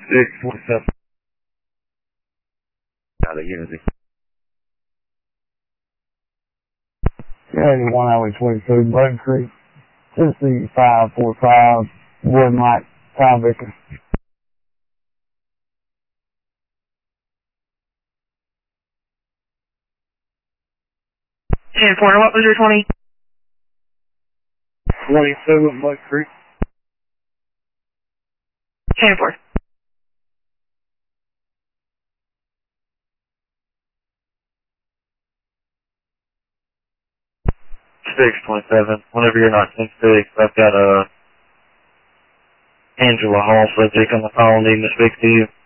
647. Out of Unity. Yeah, 1 hour 22, Bud Creek. Tennessee 545, Wood Mike, Ty Vicker. 10-4, what was your 20? 27, Bud Creek. 10-4. Six 27. Whenever you're not 10-6, I've got Angela Hall subject on the phone needing to speak to you.